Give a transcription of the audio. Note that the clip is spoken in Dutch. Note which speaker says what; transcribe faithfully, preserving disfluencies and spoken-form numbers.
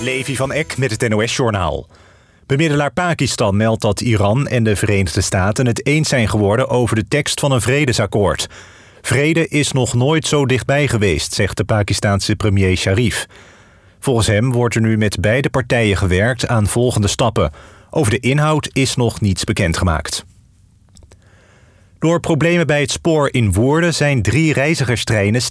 Speaker 1: Levi van Eck met het N O S-journaal. Bemiddelaar Pakistan meldt dat Iran en de Verenigde Staten het eens zijn geworden over de tekst van een vredesakkoord. Vrede is nog nooit zo dichtbij geweest, zegt de Pakistaanse premier Sharif. Volgens hem wordt er nu met beide partijen gewerkt aan volgende stappen. Over de inhoud is nog niets bekendgemaakt. Door problemen bij het spoor in Woerden zijn drie reizigerstreinen